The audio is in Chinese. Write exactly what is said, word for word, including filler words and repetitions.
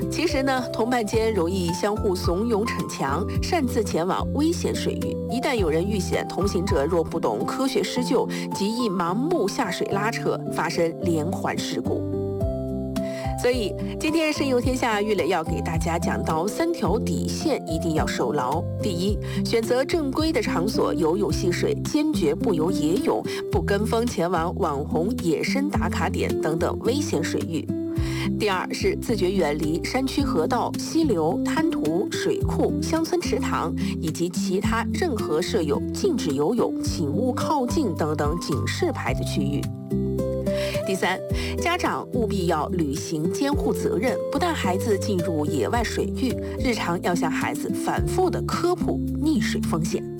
其实呢，同伴间容易相互怂恿逞强，擅自前往危险水域。一旦有人遇险，同行者若不懂科学施救，极易盲目下水拉扯，发生连环事故。所以，今天深游天下玉磊要给大家讲到三条底线，一定要守牢。第一，选择正规的场所游泳戏水，坚决不游野泳，不跟风前往网红野生打卡点等等危险水域。第二是自觉远离山区河道、溪流、滩涂、水库、乡村池塘以及其他任何设有禁止游泳、请勿靠近等等警示牌的区域。第三，家长务必要履行监护责任，不但孩子进入野外水域，日常要向孩子反复的科普溺水风险。